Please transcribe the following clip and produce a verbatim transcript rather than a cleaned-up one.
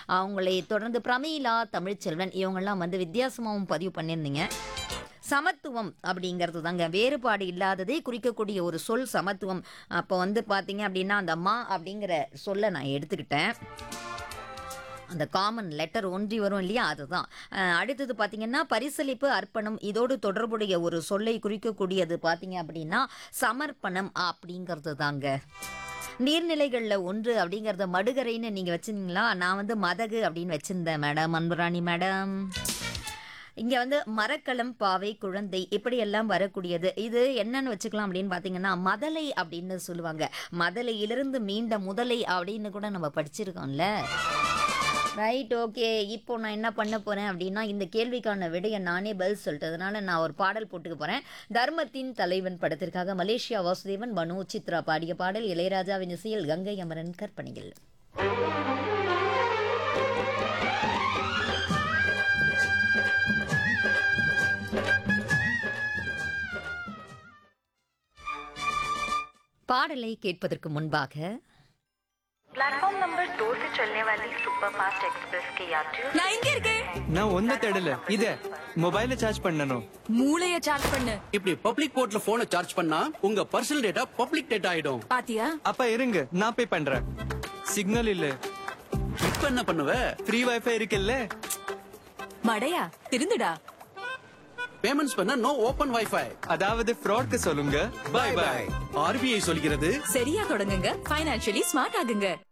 அவங்களை தொடர்ந்து பிரமீளா, தமிழ்ச்செல்வன் இவங்கெல்லாம் வந்து வித்தியாசமாகவும் பதிவு பண்ணியிருந்தீங்க. சமத்துவம் அப்படிங்கிறது தாங்க, வேறுபாடு இல்லாததை குறிக்கக்கூடிய ஒரு சொல் சமத்துவம். அப்போ வந்து பார்த்தீங்க அப்படின்னா அந்த மா அப்படிங்கிற சொல்லை நான் எடுத்துக்கிட்டேன். அந்த காமன் லெட்டர் ஒன்றி வரும் இல்லையா, அதுதான். அஹ் அடுத்தது பார்த்தீங்கன்னா பரிசளிப்பு, அர்ப்பணம் இதோடு தொடர்புடைய ஒரு சொல்லை குறிக்கக்கூடியது பார்த்தீங்க அப்படின்னா சமர்ப்பணம் அப்படிங்கிறது தாங்க. நீர்நிலைகளில் ஒன்று அப்படிங்கிறத மடுகரைன்னு நீங்கள் வச்சுருந்தீங்களா? நான் வந்து மதகு அப்படின்னு வச்சுருந்தேன் மேடம், அன்புராணி மேடம். இங்கே வந்து மரக்கலம், பாவை, குழந்தை இப்படியெல்லாம் வரக்கூடியது. இது என்னன்னு வச்சுக்கலாம் அப்படின்னு பார்த்தீங்கன்னா மதலை அப்படின்னு சொல்லுவாங்க. மதலையிலிருந்து மீண்ட முதலை அப்படின்னு கூட நம்ம படிச்சிருக்கோம்ல. Right, okay. இப்போ நான் என்ன பண்ண போகிறேன் அப்படின்னா இந்த கேள்விக்கான விடையை நானே பதில் சொல்லிட்டதுனால நான் ஒரு பாடல் போட்டுக்க போகிறேன். தர்மத்தின் தலைவன் படத்திற்காக மலேசியா வாசுதேவன், மனோ சித்ரா பாடிய பாடல், இளையராஜாவின் இசையில் கங்கை அமரன் கற்பனையில். பாடலை கேட்பதற்கு முன்பாக प्लेटफॉर्म नंबर दो से चलने वाली सुपरफास्ट एक्सप्रेस के यात्रियों நான் இங்க இருக்கேன். நான் ஒன்ன தேடல, இத மொபைல சார்ஜ் பண்ணனும். மூளைய சார்ஜ் பண்ணு. இப்படி பப்ளிக் போர்ட்ல போனை சார்ஜ் பண்ணா உங்க பர்சனல் டேட்டா பப்ளிக் டேட்டா ஆயிடும். பாத்தியா? அப்ப இருங்க, நான் பே பண்றேன். சிக்னல் இல்ல. இப்ப என்ன பண்ணுவ? ஃப்ரீ வைஃபை இருக்குல்ல. மடையா திருந்துடா. பேமெண்ட்ஸ் பண்ண நோ ஓபன் வைஃபை. அதாவது ஃப்ராட்க்கு சொல்லுங்க. By by. ஆர்பிஐ சொல்கிறது சரியா தொடங்குங்க, ஃபைனான்சியலி ஸ்மார்ட் ஆகுங்க.